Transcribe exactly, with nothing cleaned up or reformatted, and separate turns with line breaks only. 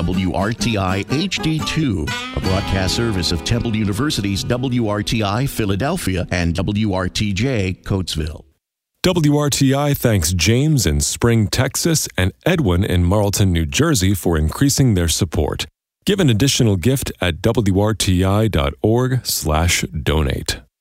W R T I H D two, a broadcast service of Temple University's W R T I Philadelphia and W R T J Coatesville.
W R T I thanks James in Spring, Texas, and Edwin in Marlton, New Jersey for increasing their support. Give an additional gift at W R T I dot org slash donate.